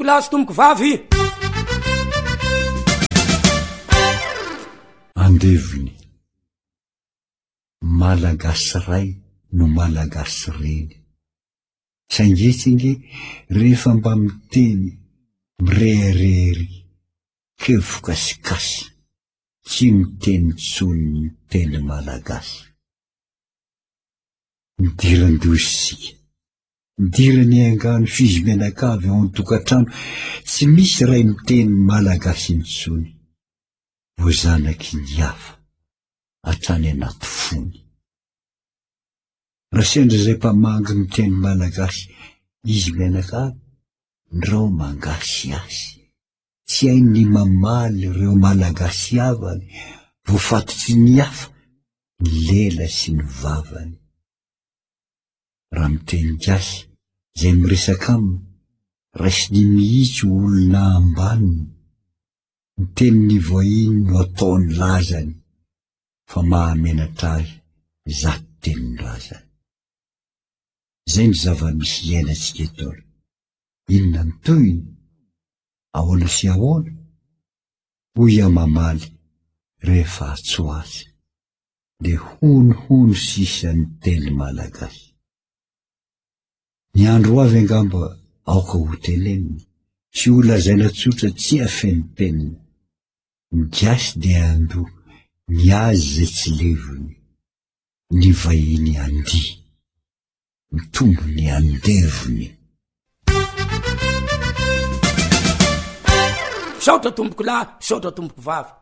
tomboko lahy sy tomboko vavy. Andeviny malagasy ray no malagasy reny, sangetsinge rehefa mba miteny mireherery kevokasikasy, tsy miteny tsony miteny malagasy. Midiran-dosika, midirany angano fizy menakavy ao an-tokatrano, tsy misy ray miteny malagasy intsony. Voazanaky ny hafa hatrany anaty fony. Raha sendra zay mpamangy miteny malagasy izy menakavy, ndreo mangasy azy. Tsy hainy mamaly reo malagasy avany, voafatotsy ny hafa, ny lela sy ny vavany. Raha miteny gasy, zay miresaka aminy, raisiny mihitsy olona ambaniny, miteny ny voahiny no ataony lazany, fa mahamenatra azy zato tenin-drazany. Zay ny zava-misy iainantsika eto. Inona ny toyiny? Ahoana sy ahoana? Hoy amamaly rehefa atso azy, de hono sisa ny teny malagasy. Ny andro avy angamba aoka ho teneniny, tsy ho lazaina tsotra tsy afeny peniny. Ny gasy de ando ny azy zay tsy levony, ny vahiny andi, ny tombony andevony. Saotra tomboko lahy, saotra tomboko vavy.